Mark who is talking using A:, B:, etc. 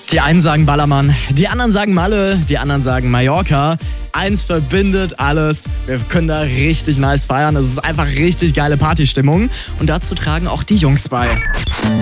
A: Die einen sagen Ballermann, die anderen sagen Malle, die anderen sagen Mallorca. Eins verbindet alles. Wir können da richtig nice feiern. Es ist einfach richtig geile Partystimmung. Und dazu tragen auch die Jungs bei.